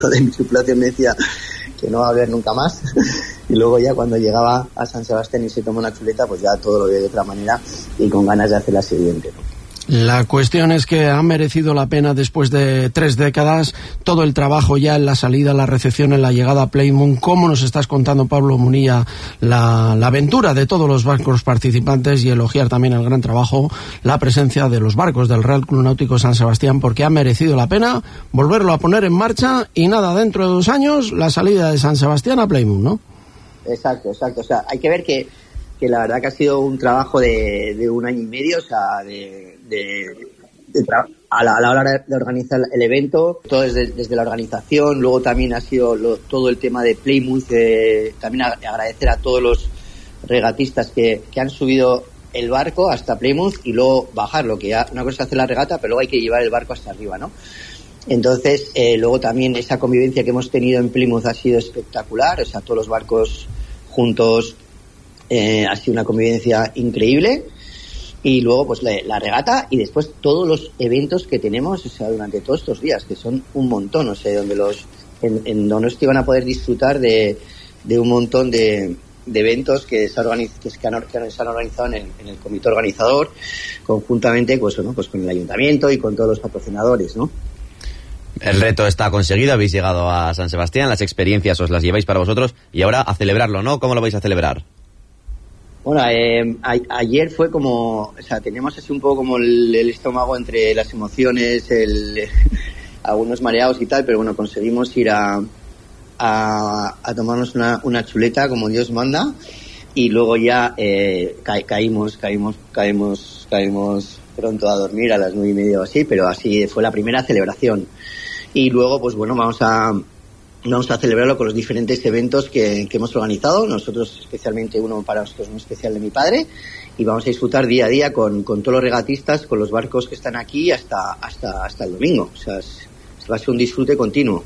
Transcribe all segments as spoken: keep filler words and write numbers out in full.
de mi tripulación me decía que no va a haber nunca más. Y luego ya cuando llegaba a San Sebastián y se tomó una chuleta, pues ya todo lo veo de otra manera y con ganas de hacer la siguiente, ¿no? La cuestión es que ha merecido la pena después de tres décadas todo el trabajo ya en la salida, la recepción, en la llegada a Plymouth. ¿Cómo nos estás contando, Pablo Munilla, la, la aventura de todos los barcos participantes y elogiar también el gran trabajo, la presencia de los barcos del Real Club Náutico San Sebastián, porque ha merecido la pena volverlo a poner en marcha y nada, dentro de dos años la salida de San Sebastián a Plymouth, ¿no? Exacto, exacto. O sea, hay que ver que que la verdad que ha sido un trabajo de, de un año y medio, o sea, de, de, de tra- a, la, a la hora de organizar el evento, todo desde, desde la organización, luego también ha sido lo, todo el tema de Plymouth, eh, también a, agradecer a todos los regatistas que, que han subido el barco hasta Plymouth y luego bajarlo, que ya una cosa es hacer la regata, pero luego hay que llevar el barco hasta arriba, ¿no? Entonces, eh, luego también esa convivencia que hemos tenido en Plymouth ha sido espectacular, o sea, todos los barcos juntos. Eh, ha sido una convivencia increíble y luego pues la, la regata y después todos los eventos que tenemos, o sea, durante todos estos días, que son un montón, o sea, donde los en, en Donosti van a poder disfrutar de, de un montón de, de eventos que se, organiz, que, que, han, que se han organizado en el, en el comité organizador conjuntamente pues, ¿no? pues con el ayuntamiento y con todos los patrocinadores, ¿no? El reto está conseguido, habéis llegado a San Sebastián, las experiencias os las lleváis para vosotros y ahora a celebrarlo, ¿no? ¿Cómo lo vais a celebrar? Bueno, eh, a, ayer fue como, o sea, teníamos así un poco como el, el estómago entre las emociones, el, algunos mareados y tal, pero bueno, conseguimos ir a, a, a tomarnos una, una chuleta como Dios manda y luego ya eh, ca, caímos, caímos, caímos, caímos pronto a dormir a las nueve y media o así, pero así fue la primera celebración. Y luego, pues bueno, vamos a... Vamos a celebrarlo con los diferentes eventos que, que hemos organizado, nosotros especialmente uno para nosotros muy especial de mi padre, y vamos a disfrutar día a día con, con todos los regatistas, con los barcos que están aquí hasta hasta hasta el domingo. O sea, es, va a ser un disfrute continuo.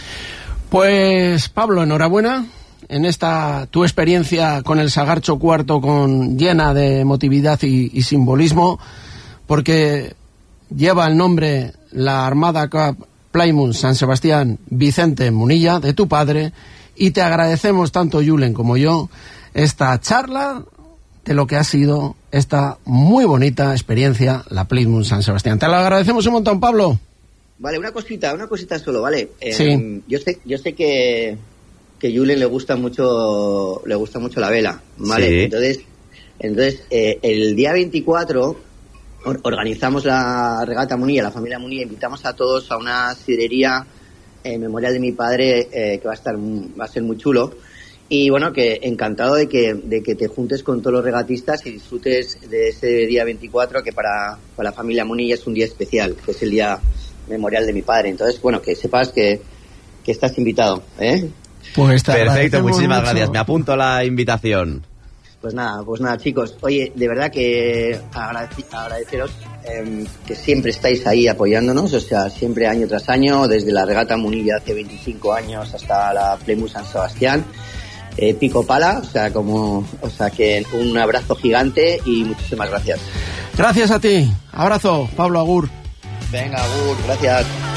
Pues Pablo, enhorabuena en esta tu experiencia con el Sagarcho Cuarto, con llena de emotividad y, y simbolismo, porque lleva el nombre la Armada Cup Plymouth San Sebastián Vicente Munilla, de tu padre, y te agradecemos tanto Julen como yo esta charla de lo que ha sido esta muy bonita experiencia, la Plymouth San Sebastián. Te lo agradecemos un montón, Pablo. Vale, una cosita, una cosita solo, ¿vale? Eh, sí. Yo sé, yo sé que que Julen le gusta mucho, le gusta mucho la vela, ¿vale? Sí. Entonces, entonces eh, el día veinticuatro organizamos la regata Munilla, la familia Munilla, invitamos a todos a una sidrería en memorial de mi padre, eh, que va a estar va a ser muy chulo, y bueno, que encantado de que de que te juntes con todos los regatistas y disfrutes de ese día veinticuatro, que para, para la familia Munilla es un día especial, que es el día memorial de mi padre. Entonces, bueno, que sepas que, que estás invitado, ¿eh? Pues perfecto, muchísimas mucho. gracias, me apunto la invitación. Pues nada, pues nada, chicos. Oye, de verdad que agradec- agradeceros eh, que siempre estáis ahí apoyándonos, o sea, siempre año tras año, desde la regata Munilla hace veinticinco años hasta la Plymouth San Sebastián, eh, pico pala, o sea, como, o sea, que un abrazo gigante y muchísimas gracias. Gracias a ti. Abrazo, Pablo, agur. Venga, agur, gracias.